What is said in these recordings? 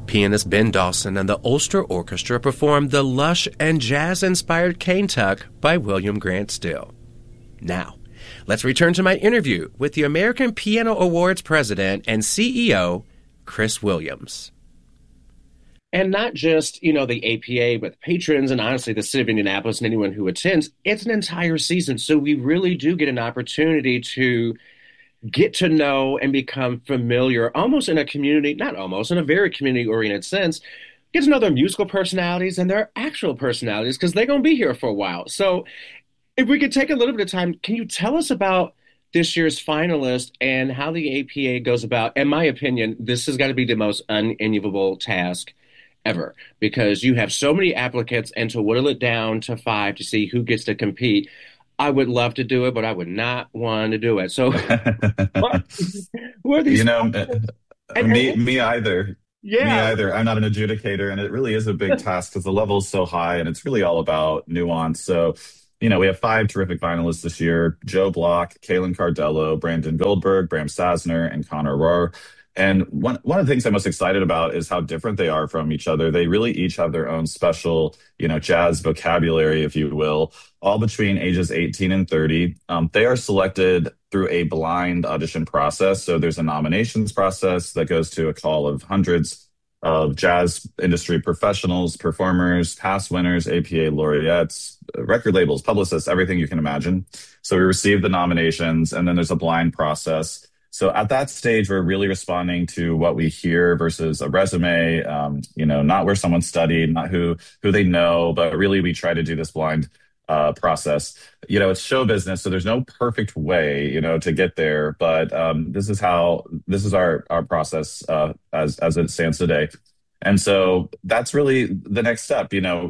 Pianist Ben Dawson and the Ulster Orchestra performed the lush and jazz-inspired Kaintuck by William Grant Still. Now, let's return to my interview with the American Piano Awards president and CEO, Chris Williams. And not just, the APA, but patrons and honestly the city of Indianapolis and anyone who attends, it's an entire season. So we really do get an opportunity to get to know and become familiar, almost in a community, not almost, in a very community-oriented sense, get to know their musical personalities and their actual personalities because they're going to be here for a while. So if we could take a little bit of time, can you tell us about this year's finalist and how the APA goes about? In my opinion, this has got to be the most unenviable task ever because you have so many applicants, and to whittle it down to 5 to see who gets to compete. I would love to do it, but I would not want to do it. So, what are these? Me either. Yeah. Me either. I'm not an adjudicator, and it really is a big task because the level is so high, and it's really all about nuance. So, we have 5 terrific finalists this year: Joe Block, Kaylin Cardello, Brandon Goldberg, Bram Sasner, and Connor Rohr. And one of the things I'm most excited about is how different they are from each other. They really each have their own special, jazz vocabulary, if you will, all between ages 18 and 30. They are selected through a blind audition process. So there's a nominations process that goes to a call of hundreds of jazz industry professionals, performers, past winners, APA laureates, record labels, publicists, everything you can imagine. So we receive the nominations, and then there's a blind process. So at that stage, we're really responding to what we hear versus a resume, not where someone studied, not who they know, but really we try to do this blind process. It's show business, so there's no perfect way, to get there. But this is our process as it stands today. And so that's really the next step.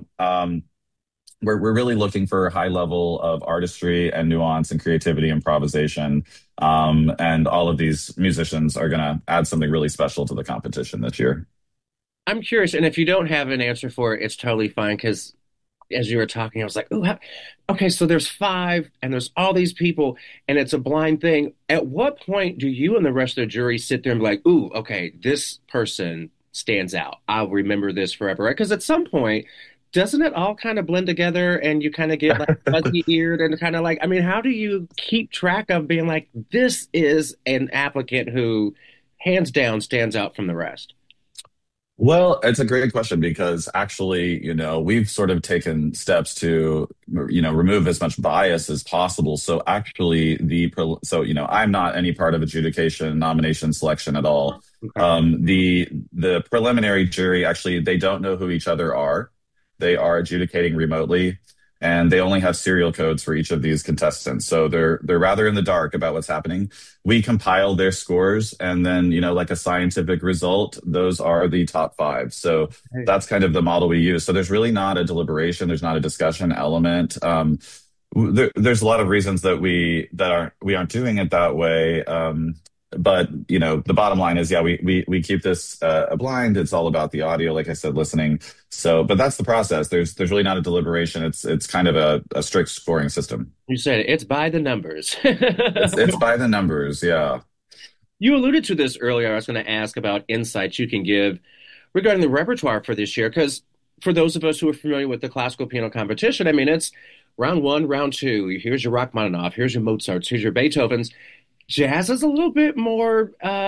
We're really looking for a high level of artistry and nuance and creativity, improvisation. And all of these musicians are going to add something really special to the competition this year. I'm curious, and if you don't have an answer for it, it's totally fine, because as you were talking, I was like, oh, okay, so there's 5, and there's all these people, and it's a blind thing. At what point do you and the rest of the jury sit there and be like, ooh, okay, this person stands out. I'll remember this forever, right? Because at some point, doesn't it all kind of blend together and you kind of get like fuzzy-eared and kind of like, how do you keep track of being like, this is an applicant who hands down stands out from the rest? Well, it's a great question because actually, we've sort of taken steps to, remove as much bias as possible. So actually I'm not any part of adjudication, nomination, selection at all. Okay. The preliminary jury, actually, they don't know who each other are. They are adjudicating remotely, and they only have serial codes for each of these contestants. So they're rather in the dark about what's happening. We compile their scores, and then, like a scientific result, those are the top 5. So that's kind of the model we use. So there's really not a deliberation. There's not a discussion element. There's a lot of reasons that we aren't doing it that way. But the bottom line is, we keep this a blind. It's all about the audio, like I said, listening. So, but that's the process. There's really not a deliberation. It's kind of a strict scoring system. You said it's by the numbers. It's by the numbers, yeah. You alluded to this earlier. I was going to ask about insights you can give regarding the repertoire for this year, because for those of us who are familiar with the classical piano competition, it's round 1, round 2. Here's your Rachmaninoff, here's your Mozarts, here's your Beethovens. Jazz is a little bit more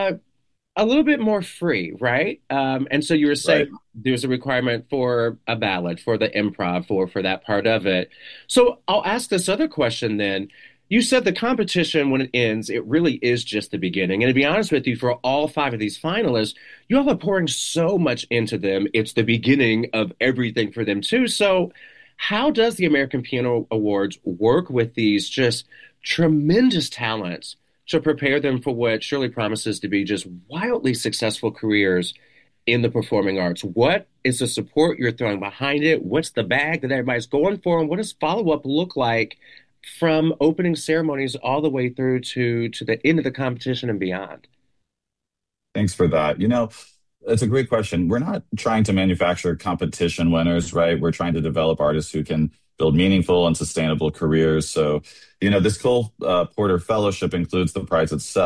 free, right? And so you were saying there's a requirement for a ballad, for the improv, for that part of it. So I'll ask this other question then. You said the competition, when it ends, it really is just the beginning. And to be honest with you, for all 5 of these finalists, you all are pouring so much into them. It's the beginning of everything for them too. So how does the American Piano Awards work with these just tremendous talents to prepare them for what surely promises to be just wildly successful careers in the performing arts? What is the support you're throwing behind it? What's the bag that everybody's going for? And what does follow-up look like from opening ceremonies all the way through to the end of the competition and beyond? Thanks for that. It's a great question. We're not trying to manufacture competition winners, right? We're trying to develop artists who can build meaningful and sustainable careers. So, this Cole Porter Fellowship includes the prize itself,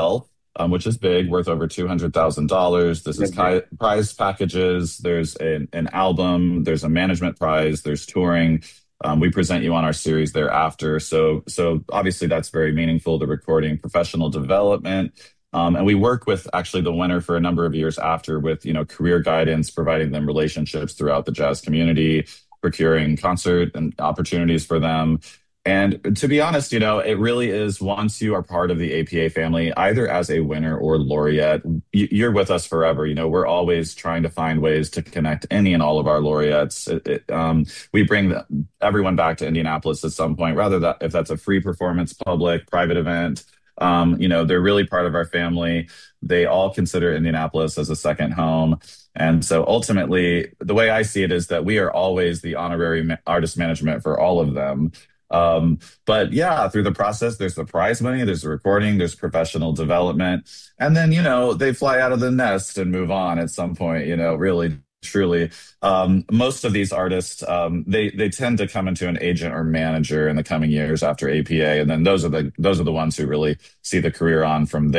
which is big, worth over $200,000. This is Okay. prize packages. There's an album. There's a management prize. There's touring. We present you on our series thereafter. So obviously that's very meaningful. The recording, professional development. And we work with actually the winner for a number of years after with, career guidance, providing them relationships throughout the jazz community, procuring concert and opportunities for them. And to be honest, it really is once you are part of the APA family, either as a winner or laureate, you're with us forever. We're always trying to find ways to connect any and all of our laureates. We bring everyone back to Indianapolis at some point, rather that if that's a free performance, public, private event. They're really part of our family. They all consider Indianapolis as a second home. And so ultimately, the way I see it is that we are always the honorary artist management for all of them. But yeah, through the process, there's the prize money, there's the recording, there's professional development. And then, they fly out of the nest and move on at some point, really. Truly, most of these artists they tend to come into an agent or manager in the coming years after APA, and then those are the ones who really see the career on from